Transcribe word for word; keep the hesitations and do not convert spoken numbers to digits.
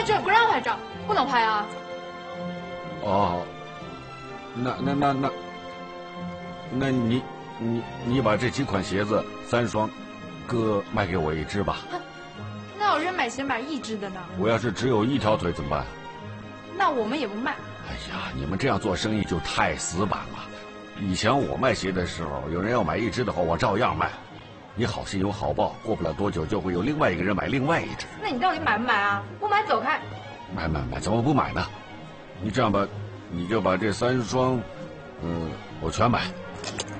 这儿不让拍照，不能拍啊。 哦，那那那那，那你你你把这几款鞋子三双，各卖给我一只吧。 那有人买鞋买一只的呢？ 我要是只有一条腿怎么办？ 那我们也不卖。 哎呀，你们这样做生意就太死板了。以前我卖鞋的时候，有人要买一只的话，我照样卖。你好心有好报，过不了多久就会有另外一个人买另外一只。 那你到底买不买啊？不买走开。 买买买，怎么不买呢？你这样吧，你就把这三双，嗯，我全买。